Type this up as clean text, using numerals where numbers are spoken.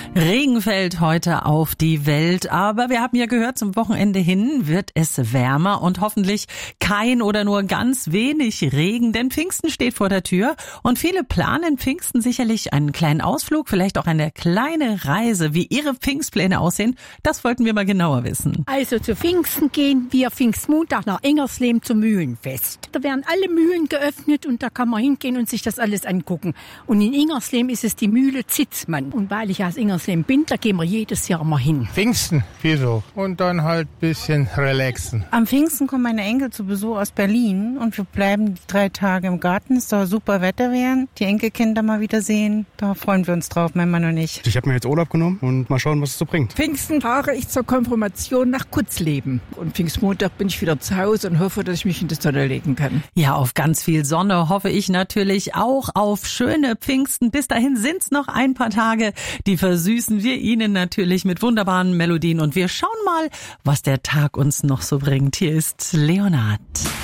Regen fällt heute auf die Welt, aber wir haben ja gehört, zum Wochenende hin wird es wärmer und hoffentlich kein oder nur ganz wenig Regen, denn Pfingsten steht vor der Tür und viele planen Pfingsten sicherlich einen kleinen Ausflug, vielleicht auch eine kleine Reise. Wie ihre Pfingstpläne aussehen, das wollten wir mal genauer wissen. Also zu Pfingsten gehen wir Pfingstmontag nach Ingersleben zum Mühlenfest. Da werden alle Mühlen geöffnet und da kann man hingehen und sich das alles angucken. Und in Ingersleben ist es die Mühle Zitzmann. Und weil ich aus Ingersleben bin, da gehen wir jedes Jahr mal hin. Pfingsten, wieso? Und dann halt ein bisschen relaxen. Am Pfingsten kommen meine Enkel zu Besuch aus Berlin und wir bleiben 3 Tage im Garten. Es soll super Wetter werden. Die Enkelkinder mal wieder sehen. Da freuen wir uns drauf, mein Mann und ich. Ich habe mir jetzt Urlaub genommen und mal schauen, was es so bringt. Pfingsten fahre ich zur Konfirmation nach Kutzleben. Und Pfingstmontag bin ich wieder zu Hause und hoffe, dass ich mich in die Sonne legen kann. Ja, auf ganz viel Sonne hoffe ich natürlich auch auf schöne Pfingsten. Bis dahin sind's noch ein paar Tage. Die versüßen wir Ihnen natürlich mit wunderbaren Melodien und wir schauen mal, was der Tag uns noch so bringt. Hier ist Leonard.